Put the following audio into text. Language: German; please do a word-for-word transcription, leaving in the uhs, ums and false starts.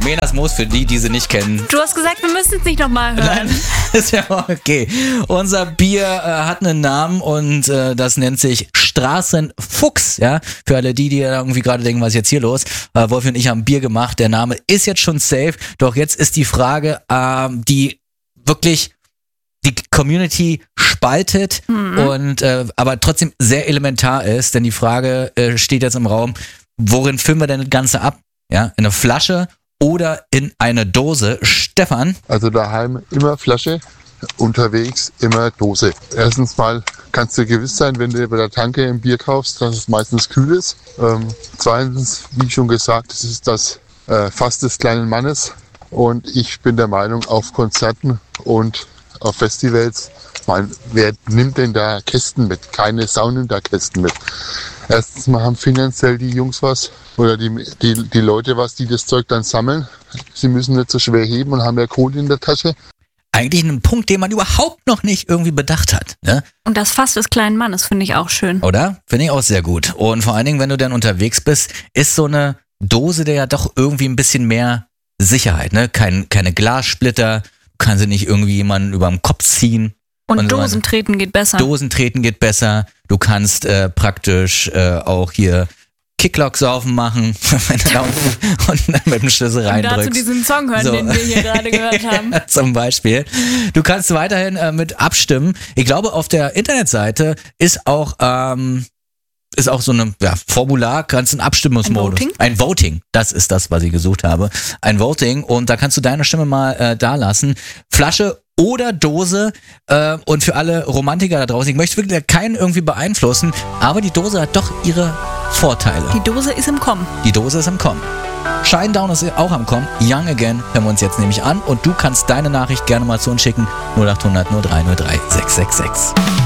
Menas Moos für die, die sie nicht kennen. Du hast gesagt, wir müssen es nicht nochmal hören. Nein, ist ja okay. Unser Bier äh, hat einen Namen und äh, das nennt sich Straßenfuchs. Ja, für alle die, die irgendwie gerade denken, was ist jetzt hier los? Äh, Wolfi und ich haben Bier gemacht. Der Name ist jetzt schon safe. Doch jetzt ist die Frage, äh, die wirklich die Community spaltet mhm. und äh, aber trotzdem sehr elementar ist, denn die Frage äh, steht jetzt im Raum, worin füllen wir denn das Ganze ab? Ja, in eine Flasche oder in eine Dose? Stefan? Also daheim immer Flasche, unterwegs immer Dose. Erstens mal kannst du gewiss sein, wenn du bei der Tanke ein Bier kaufst, dass es meistens kühl ist. Ähm, zweitens, wie schon gesagt, es ist das äh, Fass des kleinen Mannes und ich bin der Meinung, auf Konzerten und auf Festivals, mein, wer nimmt denn da Kästen mit? Keine Sau nimmt da Kästen mit. Erstens mal haben finanziell die Jungs was oder die, die, die Leute was, die das Zeug dann sammeln. Sie müssen nicht so schwer heben und haben ja Kohle in der Tasche. Eigentlich ein Punkt, den man überhaupt noch nicht irgendwie bedacht hat. Ne? Und das Fass des kleinen Mannes finde ich auch schön. Oder? Finde ich auch sehr gut. Und vor allen Dingen, wenn du dann unterwegs bist, ist so eine Dose der ja doch irgendwie ein bisschen mehr Sicherheit. Ne? Kein, keine Glassplitter, kann sie nicht irgendwie jemanden über den Kopf ziehen. Und, und Dosen treten geht besser. Dosen treten geht besser. Du kannst äh, praktisch äh, auch hier Kicklock-Saufen machen, wenn du da und dann mit dem Schlüssel reindrückst. Und dazu diesen Song hören, so. Den wir hier gerade gehört haben. Zum Beispiel. Du kannst weiterhin äh, mit abstimmen. Ich glaube, auf der Internetseite ist auch ähm, ist auch so eine ja, Formular, kannst einen Abstimmungsmodus. Ein Voting? Ein Voting, das ist das, was ich gesucht habe. Ein Voting und da kannst du deine Stimme mal äh, da lassen. Flasche oder Dose äh, und für alle Romantiker da draußen, ich möchte wirklich keinen irgendwie beeinflussen, aber die Dose hat doch ihre Vorteile. Die Dose ist im Kommen. Die Dose ist im Kommen. Shinedown ist auch am Kommen. Young Again hören wir uns jetzt nämlich an und du kannst deine Nachricht gerne mal zu uns schicken. null acht hundert null drei null drei sechs sechs sechs.